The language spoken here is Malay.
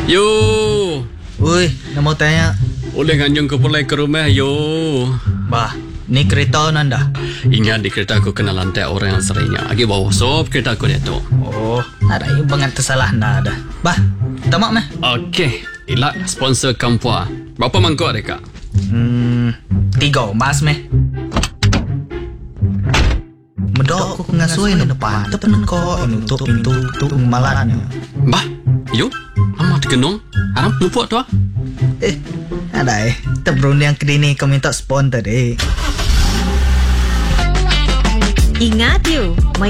Yo, Ui, nak mau tanya. boleh ganjung ke pulai ke rumah yo. Bah, ni kereta nanda. Ingat di kereta aku kena lantai orang yang seringnya. Agi bawa sop kereta aku dia tu. Oh, ada yang banget tersalah nada. Bah, tamak meh. Okey, Ilak sponsor Kampua. Berapa mangkuk dia kak? 3 mas meh. Medok aku ngasuhin depan. Tepen kok nutup pintu tu malatnya. Bah, yo, lama dikenung. Harap lupa tu ah. Ada terberundang ke dini kau minta sponsor tadi. Ingat you,